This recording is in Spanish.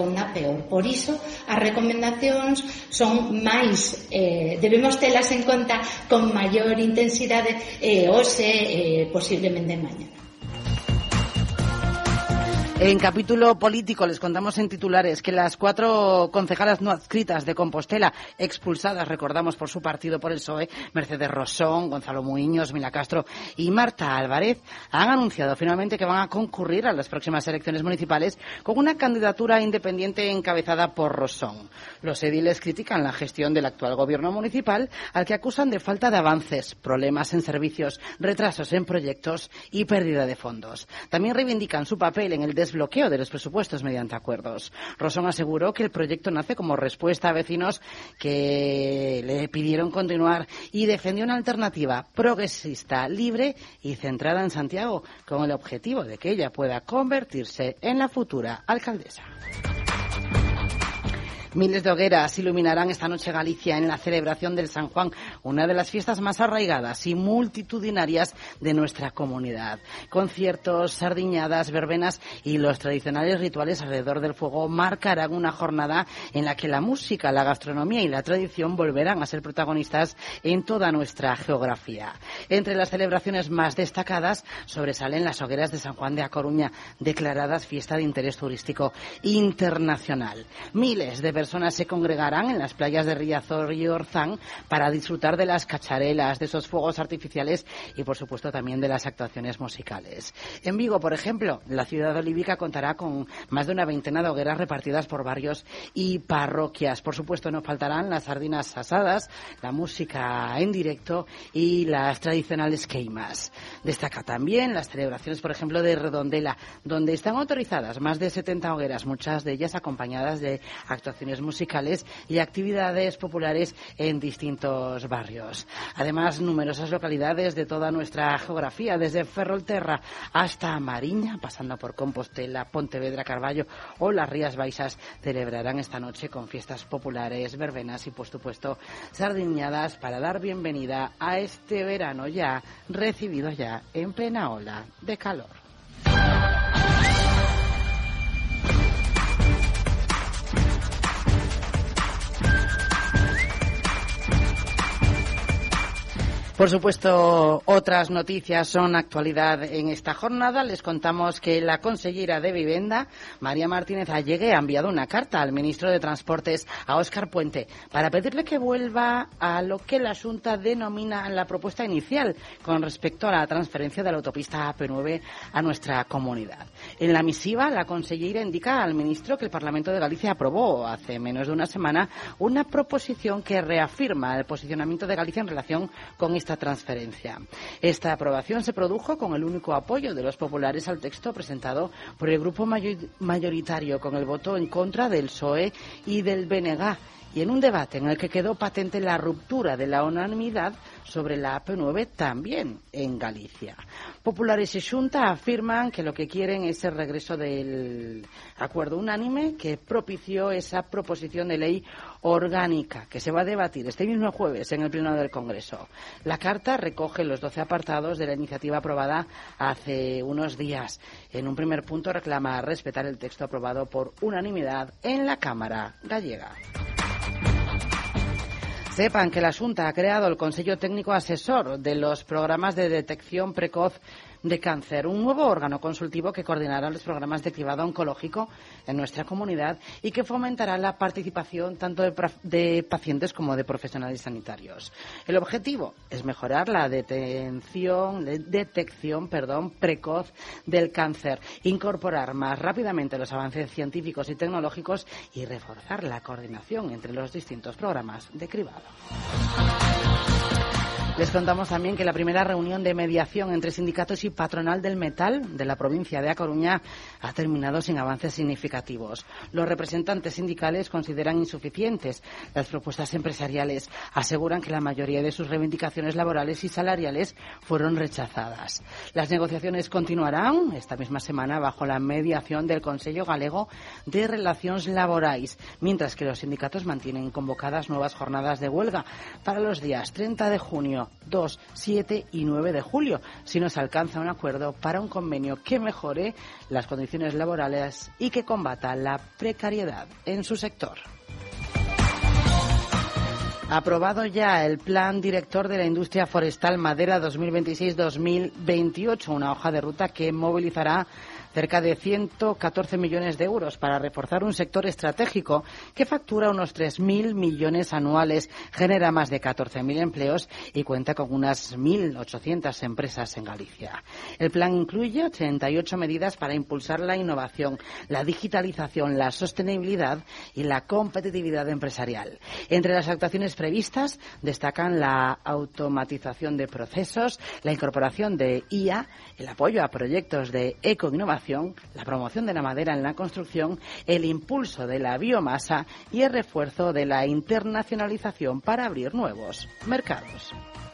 unha peor. Por iso, as recomendacións son máis, debemos telas en conta con maior intensidade hoxe, posiblemente mañana. En capítulo político les contamos en titulares que las 4 concejalas no adscritas de Compostela, expulsadas, recordamos, por su partido, por el PSOE, Mercedes Rosón, Gonzalo Muiños, Mila Castro y Marta Álvarez, han anunciado finalmente que van a concurrir a las próximas elecciones municipales con una candidatura independiente encabezada por Rosón. Los ediles critican la gestión del actual gobierno municipal, al que acusan de falta de avances, problemas en servicios, retrasos en proyectos y pérdida de fondos. También reivindican su papel en el desbloqueo de los presupuestos mediante acuerdos. Rosón aseguró que el proyecto nace como respuesta a vecinos que le pidieron continuar y defendió una alternativa progresista, libre y centrada en Santiago, con el objetivo de que ella pueda convertirse en la futura alcaldesa. Miles de hogueras iluminarán esta noche Galicia en la celebración del San Juan, una de las fiestas más arraigadas y multitudinarias de nuestra comunidad. Conciertos, sardiñadas, verbenas y los tradicionales rituales alrededor del fuego marcarán una jornada en la que la música, la gastronomía y la tradición volverán a ser protagonistas en toda nuestra geografía. Entre las celebraciones más destacadas sobresalen las hogueras de San Juan de A Coruña, declaradas fiesta de interés turístico internacional. Miles de personas se congregarán en las playas de Riazor y Orzán para disfrutar de las cacharelas, de esos fuegos artificiales y, por supuesto, también de las actuaciones musicales. En Vigo, por ejemplo, la ciudad olívica contará con más de una veintena de hogueras repartidas por barrios y parroquias. Por supuesto, no faltarán las sardinas asadas, la música en directo y las tradicionales queimas. Destaca también las celebraciones, por ejemplo, de Redondela, donde están autorizadas más de 70 hogueras, muchas de ellas acompañadas de actuaciones musicales y actividades populares en distintos barrios. Además, numerosas localidades de toda nuestra geografía, desde Ferrolterra hasta Mariña, pasando por Compostela, Pontevedra, Carballo o las Rías Baixas, celebrarán esta noche con fiestas populares, verbenas y, por supuesto, sardiñadas para dar bienvenida a este verano ya recibido ya en plena ola de calor. Por supuesto, otras noticias son actualidad en esta jornada. Les contamos que la consellera de Vivienda, María Martínez Allegue, ha enviado una carta al ministro de Transportes, a Óscar Puente, para pedirle que vuelva a lo que la Xunta denomina la propuesta inicial con respecto a la transferencia de la autopista AP9 a nuestra comunidad. En la misiva, la consellera indica al ministro que el Parlamento de Galicia aprobó hace menos de una semana una proposición que reafirma el posicionamiento de Galicia en relación con esta transferencia. Esta aprobación se produjo con el único apoyo de los populares al texto presentado por el grupo mayoritario, con el voto en contra del PSOE y del BNG, y en un debate en el que quedó patente la ruptura de la unanimidad sobre la AP9 también en Galicia. Populares y Xunta afirman que lo que quieren es el regreso del acuerdo unánime que propició esa proposición de ley orgánica que se va a debatir este mismo jueves en el Pleno del Congreso. La carta recoge los 12 apartados de la iniciativa aprobada hace unos días. En un primer punto reclama respetar el texto aprobado por unanimidad en la Cámara gallega. Sepan que la Xunta ha creado el Consejo Técnico Asesor de los Programas de Detección Precoz de Cáncer, un nuevo órgano consultivo que coordinará los programas de cribado oncológico en nuestra comunidad y que fomentará la participación tanto de pacientes como de profesionales sanitarios. El objetivo es mejorar la detección precoz del cáncer, incorporar más rápidamente los avances científicos y tecnológicos y reforzar la coordinación entre los distintos programas de cribado. Les contamos también que la primera reunión de mediación entre sindicatos y patronal del metal de la provincia de A Coruña ha terminado sin avances significativos. Los representantes sindicales consideran insuficientes las propuestas empresariales. Aseguran que la mayoría de sus reivindicaciones laborales y salariales fueron rechazadas. Las negociaciones continuarán esta misma semana bajo la mediación del Consello Galego de Relacións Laborais, mientras que los sindicatos mantienen convocadas nuevas jornadas de huelga para los días 30 de junio 2, 7 y 9 de julio, si no se alcanza un acuerdo para un convenio que mejore las condiciones laborales y que combata la precariedad en su sector. Aprobado ya el Plan Director de la Industria Forestal Madera 2026-2028, una hoja de ruta que movilizará cerca de 114 millones de euros para reforzar un sector estratégico que factura unos 3.000 millones anuales, genera más de 14.000 empleos y cuenta con unas 1.800 empresas en Galicia. El plan incluye 88 medidas para impulsar la innovación, la digitalización, la sostenibilidad y la competitividad empresarial. Entre las actuaciones previstas destacan la automatización de procesos, la incorporación de IA, el apoyo a proyectos de ecoinnovación, la promoción de la madera en la construcción, el impulso de la biomasa y el refuerzo de la internacionalización para abrir nuevos mercados.